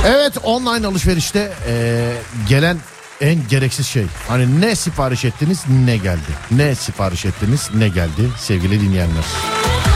Evet, online alışverişte gelen en gereksiz şey. Hani ne sipariş ettiniz ne geldi. Ne sipariş ettiniz ne geldi sevgili dinleyenler.